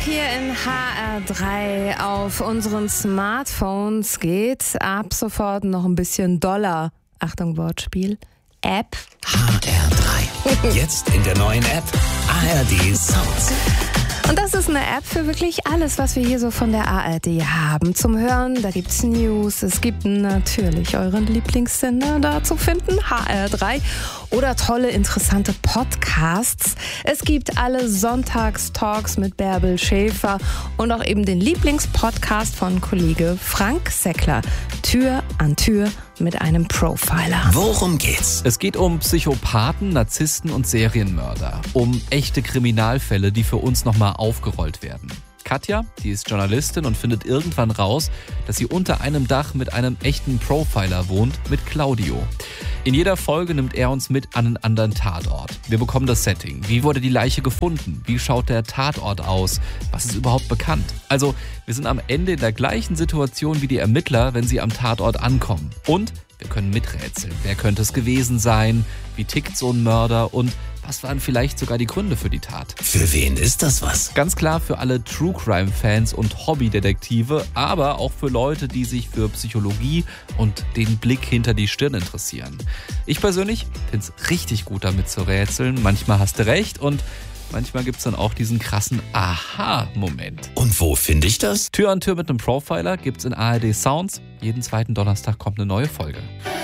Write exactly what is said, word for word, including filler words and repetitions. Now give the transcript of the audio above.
hier in H R drei auf unseren Smartphones geht ab sofort noch ein bisschen doller. Achtung, Wortspiel. App. H R drei. Jetzt in der neuen App A R D Sounds. Und das ist eine App für wirklich alles, was wir hier so von der A R D haben. Zum Hören, da gibt's News, es gibt natürlich euren Lieblingssender da zu finden, H R drei. Oder tolle, interessante Podcasts. Es gibt alle Sonntagstalks mit Bärbel Schäfer und auch eben den Lieblingspodcast von Kollege Frank Seckler. Tür an Tür mit einem Profiler. Worum geht's? Es geht um Psychopathen, Narzissten und Serienmörder. Um echte Kriminalfälle, die für uns nochmal aufgerollt werden. Katja, die ist Journalistin und findet irgendwann raus, dass sie unter einem Dach mit einem echten Profiler wohnt, mit Claudio. In jeder Folge nimmt er uns mit an einen anderen Tatort. Wir bekommen das Setting. Wie wurde die Leiche gefunden? Wie schaut der Tatort aus? Was ist überhaupt bekannt? Also, wir sind am Ende in der gleichen Situation wie die Ermittler, wenn sie am Tatort ankommen. Und wir können miträtseln. Wer könnte es gewesen sein? Wie tickt so ein Mörder? Und was waren vielleicht sogar die Gründe für die Tat? Für wen ist das was? Ganz klar für alle True-Crime-Fans und Hobbydetektive, aber auch für Leute, die sich für Psychologie und den Blick hinter die Stirn interessieren. Ich persönlich finde es richtig gut, damit zu rätseln. Manchmal hast du recht und manchmal gibt es dann auch diesen krassen Aha-Moment. Und wo finde ich das? Tür an Tür mit einem Profiler gibt's in A R D Sounds. Jeden zweiten Donnerstag kommt eine neue Folge.